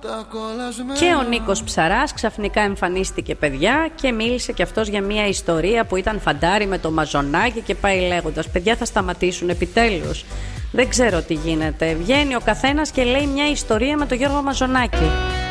Και ο Νίκος Ψαράς ξαφνικά εμφανίστηκε, παιδιά, και μίλησε κι αυτός για μια ιστορία που ήταν φαντάρι με το Μαζονάκι και πάει λέγοντας. Παιδιά, θα σταματήσουν επιτέλους? Δεν ξέρω τι γίνεται. Βγαίνει ο καθένας και λέει μια ιστορία με τον Γιώργο Μαζονάκι.